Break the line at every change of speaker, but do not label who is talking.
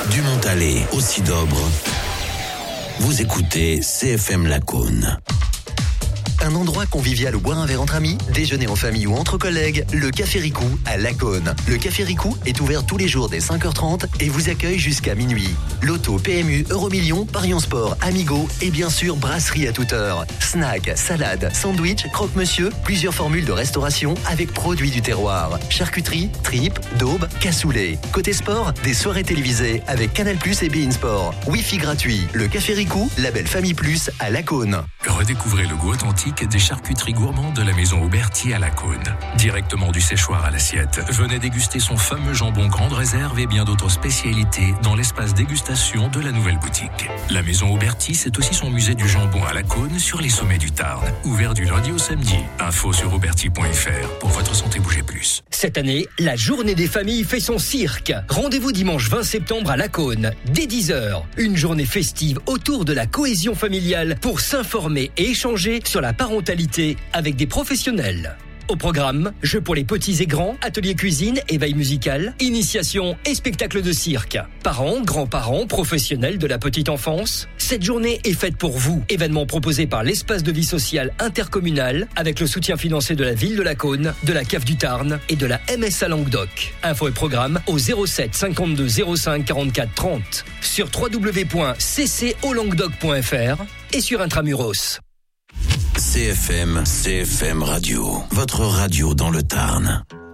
Du Montalet au Cidobre. Vous écoutez CFM Lacaune. Un endroit convivial où boire un verre entre amis, déjeuner en famille ou entre collègues, le Café Ricou à Lacaune. Le Café Ricou est ouvert tous les jours dès 5h30 et vous accueille jusqu'à minuit. Loto, PMU, Euromillions, Paris en Sport, Amigo et bien sûr brasserie à toute heure. Snack, salade, sandwich, croque-monsieur, plusieurs formules de restauration avec produits du terroir. Charcuterie, tripes, daube, cassoulet. Côté sport, des soirées télévisées avec Canal+ et beIN Sport. Wi-Fi gratuit. Le Café Ricou, label Famille Plus à Lacaune.
Redécouvrez le goût authentique des charcuteries gourmandes de la maison Auberti à Lacaune. Directement du séchoir à l'assiette, venez déguster son fameux jambon grande réserve et bien d'autres spécialités dans l'espace dégustation de la nouvelle boutique. La maison Auberti, c'est aussi son musée du jambon à Lacaune sur les sommets du Tarn. Ouvert du lundi au samedi. Info sur auberti.fr. Pour votre santé, bougez plus.
Cette année, la journée des familles fait son cirque. Rendez-vous dimanche 20 septembre à Lacaune, dès 10h. Une journée festive autour de la cohésion familiale pour s'informer et échanger sur la parentalité avec des professionnels. Au programme, jeux pour les petits et grands, ateliers cuisine, éveil musical, initiation et spectacle de cirque. Parents, grands-parents, professionnels de la petite enfance, cette journée est faite pour vous. Événement proposé par l'espace de vie sociale intercommunal avec le soutien financier de la ville de Lacaune, de la CAF du Tarn et de la MSA Languedoc. Info et programme au 07 52 05 44 30 sur www.ccolanguedoc.fr et sur Intramuros.
CFM Radio, votre radio dans le Tarn.